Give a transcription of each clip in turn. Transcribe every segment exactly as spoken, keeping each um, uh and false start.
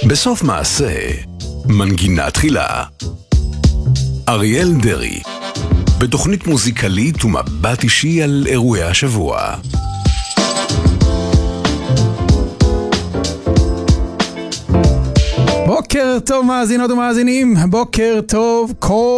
בסוף מעשה, מנגינה תחילה. אריאל דרי, בתוכנית מוזיקלית ומבט אישי על אירועי השבוע. בוקר טוב מאזינות ומאזינים, בוקר טוב,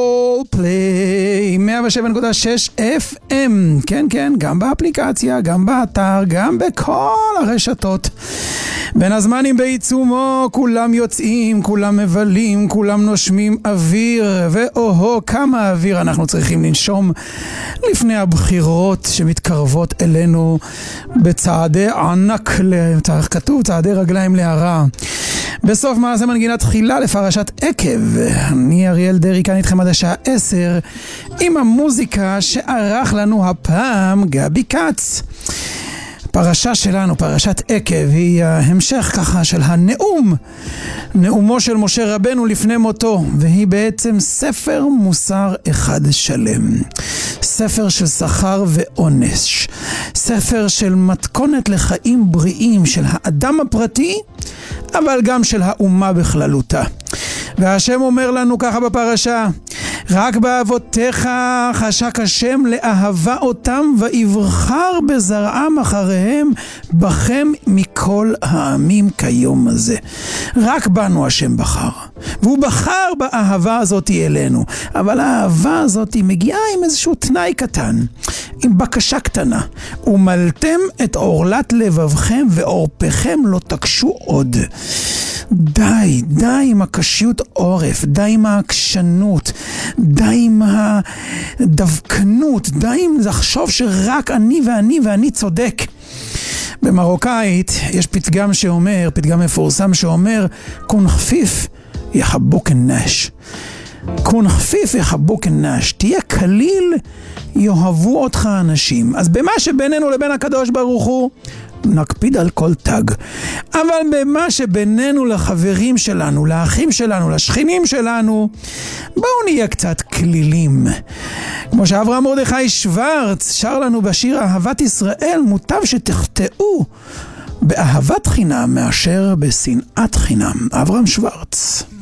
קולפליי, מאה ושבע נקודה שש אף אם, כן כן, גם באפליקציה, גם באתר, גם בכל הרשתות. בין הזמנים בעיצומו, כולם יוצאים, כולם מבלים, כולם נושמים אוויר, ואוהו, כמה אוויר אנחנו צריכים לנשום לפני הבחירות שמתקרבות אלינו בצעדי ענק, כתוב צעדי רגליים להרע. בסוף מעשה מנגינה תחילה לפרשת עקב. אני אריאל דרי כאן איתכם עד השעה עשר עם המוזיקה שערך לנו הפעם גבי קץ. פרשה שלנו, פרשת עקב, היא ההמשך ככה של הנאום, נאומו של משה רבנו לפני מותו, והיא בעצם ספר מוסר אחד שלם. ספר של שכר ועונש, ספר של מתכונת לחיים בריאים של האדם הפרטי, אבל גם של האומה בכללותה. והשם אומר לנו ככה בפרשה: רק באבותיך חשק השם לאהבה אותם, ויבחר בזרעם אחריהם בכם מכל העמים כיום הזה. רק בנו השם בחר, והוא בחר באהבה הזאת אלינו, אבל האהבה הזאת מגיעה עם איזשהו תנאי קטן, עם בקשה קטנה: ומלתם את עורלת לבבכם ועורפכם לא תקשו עוד. די, די עם הקשיות עורף, די עם העקשנות, די עם הדווקנות, די עם לחשוב שרק אני ואני ואני צודק. במרוקאית יש פתגם שאומר, פתגם מפורסם שאומר: קון חפיף יחבוק נש. קון חפיף יחבוק נש, תהיה קליל יאהבו אותך אנשים. אז במה שבינינו לבין הקדוש ברוך הוא נקפיד על כל תג, אבל במה שבינינו לחברים שלנו, לאחים שלנו, לשכנים שלנו, בואו נהיה קצת כלילים. כמו שאברהם מרדכי שוורץ שר לנו בשיר אהבת ישראל: מוטב שתחטאו באהבת חינם מאשר בשנאת חינם. אברהם שוורץ.